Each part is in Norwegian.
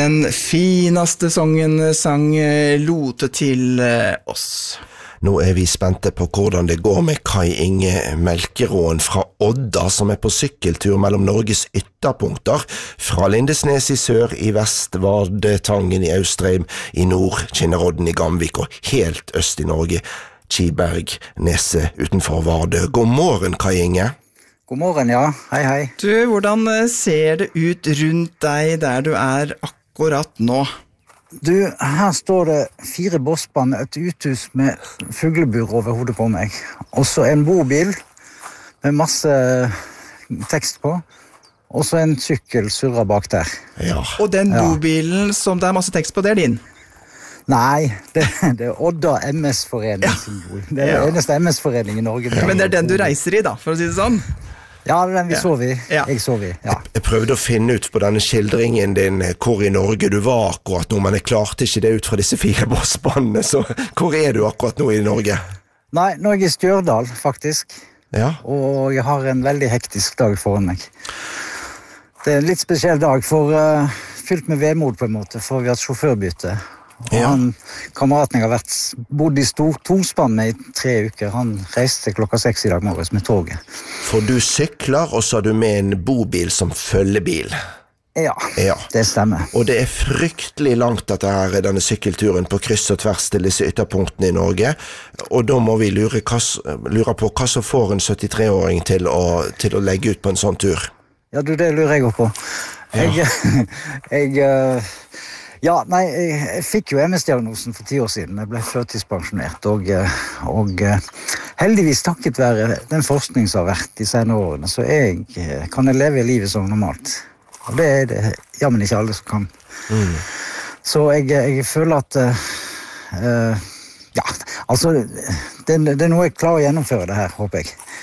Den finaste sången sang Lote til oss. Nå vi spente på hvordan det går med Kai Inge Melkeråen fra Odda, som på sykkeltur mellom Norges ytterpunkter, fra Lindesnes i sør, i vest, Vardetangen i Austrheim, i nord, Kinnerodden i Gamvik, og helt øst i Norge, Kiberg, Nese utenfor Vardø. God morgen, Kai Inge. God morgen, ja. Hei, hei. Du, hvordan ser det ut rundt deg der du akkurat nå? Du, her står det 4 bossband, et uthus med fuglebur over hodet på meg. Og så en bobil med masse tekst på. Og så en sykkel surrer bak der. Ja. Og den bobilen som det masse tekst på, det din? Nei, det Odda MS-forening symbol. Det den eneste MS-forening i Norge. Men det den du reiser i da, for å si det sånn? Ja, det den vi sov i. Ja. Jeg sov i, ja. Jeg prøvde å finne ut på denne skildringen din hvor i Norge du var akkurat nå, men jeg klarte ikke det ut fra disse 4 bossbandene, så hvor du akkurat nå i Norge? Nei, nå jeg i Stjørdal, faktisk. Ja. Og jeg har en veldig hektisk dag foran meg. Det en litt spesiell dag, fylt med vemod på en måte, for vi har et sjåførbytte. Og kameraten jeg har bodd i tospann med i 3 uker, han reiste klokka 6 i dag morges med toget. For du sykler, og så har du med en bobil som følgebil. Ja, det stemmer. Og det fryktelig langt denne sykkelturen på kryss og tvers til disse ytterpunktene i Norge, og da må vi lure på hva som får en 73-åring til å legge ut på en sånn tur. Ja, du, det lurer jeg også på. Jeg fikk jo MS-diagnosen for 10 år siden. Jeg ble førtidspensjonert, og heldigvis takket være den forskning som har vært de senere årene, så kan jeg leve livet som normalt. Og det det jammen ikke alle som kan. Så jeg føler at det noe jeg klarer å gjennomføre det her, håper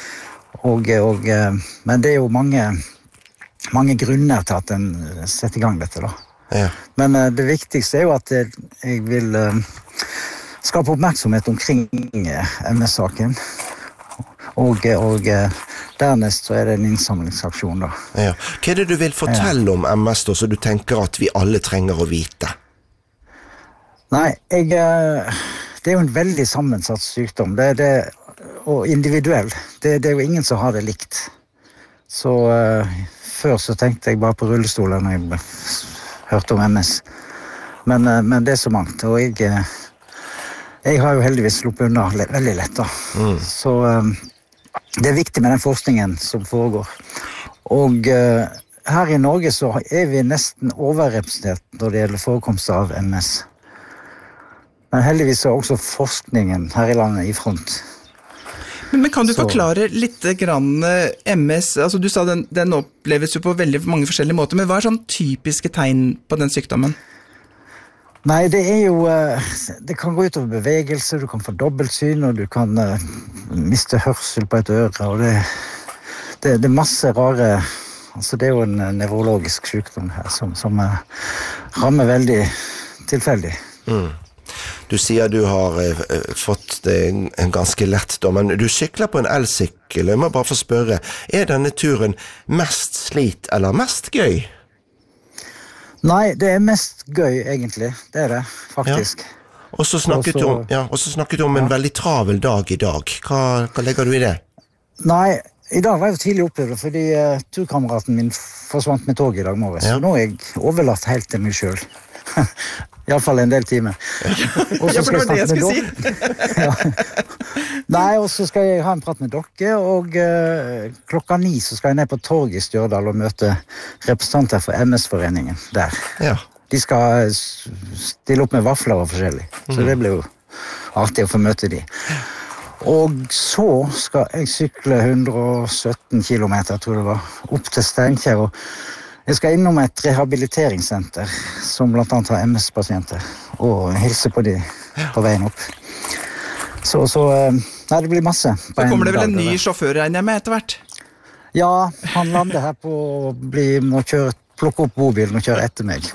jeg. Men det jo mange grunner til at den setter i gang dette da. Ja. Men det viktigste jo at jeg vil skape oppmerksomhet omkring MS-saken. Og dernest så det en innsamlingsaksjon da. Ja. Hva det du vil fortelle om MS da, så du tenker at vi alle trenger å vite? Nei, det jo en veldig sammensatt sykdom. Og individuell. Det jo ingen som har det likt. Så før så tenkte jeg bare på rullestolen når jeg hørte om MS. Men det så mangt, og jeg har jo heldigvis sluppet unna veldig lett da. Så det viktig med den forskningen som foregår. Og her i Norge så vi nesten overrepresentert når det gjelder forekomst av MS. Men heldigvis så også forskningen her i landet i front. Men kan du forklare litt grann MS, altså du sa den oppleves jo på veldig mange forskjellige måter, men hva sånn typiske tegn på den sykdommen? Nei, det jo, det kan gå ut over bevegelse, du kan få dobbeltsyn, og du kan miste hørsel på et øre, og det masse rare, altså det jo en nevrologisk sykdom her, som rammer veldig tilfeldig. Du sier du har fått det en ganske lett da, men du sykler på en elsykkel. Jeg må bare få spørre, denne turen mest slit eller mest gøy? Nei, det mest gøy egentlig, det det, faktisk. Ja. Og så snakket du om en veldig travel dag i dag. Hva legger du i det? Nei, i dag var jeg jo tidlig oppe, fordi turkameraten min forsvant med tog i dag morges. Så nå jeg overlatt helt til meg selv. I alle fall en del timer. For det var det jeg skulle si. Nei, og så skal jeg ha en prat med dere, og klokka 9 så skal jeg ned på torget i Stjørdal og møte representanter for MS-foreningen der. Ja. De skal stille opp med vafler og forskjellig, så det blir jo artig å få møte de. Og så skal jeg sykle 117 kilometer, tror jeg det var, opp til Steinkjer, og jeg skal innom et rehabiliteringssenter som blant annet har MS-pasienter, og hilse på de på veien opp. Så nei, det blir masse. Så kommer det vel en ny sjåfør, regner jeg med, etter hvert? Ja, han lander her på må plukke opp bobilen og kjøre etter meg.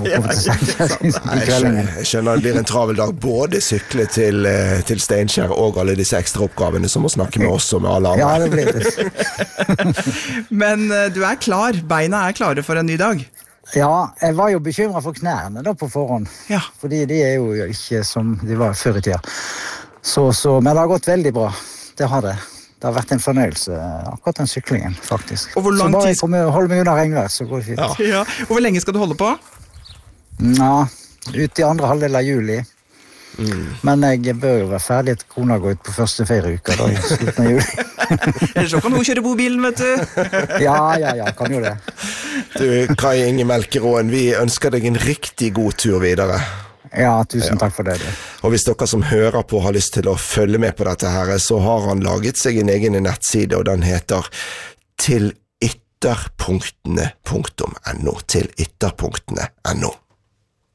Jeg skjønner det blir en travel dag, både sykle til Steinkjer og alle disse ekstra oppgavene som må snakke med oss og med alle andre. Ja, det blir det. Men du klar, beina klare for en ny dag? Ja, jeg var jo bekymret for knærne da på forhånd. Ja. Fordi de er jo ikke som de var før i tida. Men det har gått veldig bra. Det har det. Det har vært en fornøyelse, akkurat den syklingen, faktisk. Og hvor lang så bare tid... jeg holder meg unna regnvær, så går det fint. Ja. Og hvor lenge skal du holde på? Ja, ut i andre halvdel av juli. Men jeg bør jo være ferdig til kona går ut på første ferieuka da, i slutten av juli. Ellers så kan hun kjøre bobilen, vet du. Ja, kan jo det. Du, Kai Inge Melkeråen, vi ønsker deg en riktig god tur videre. Ja, tusen takk for det. Og hvis dere som hører på har lyst til å følge med på dette her, så har han laget seg en egen nettside, og den heter tilytterpunktene.no. Tilytterpunktene.no.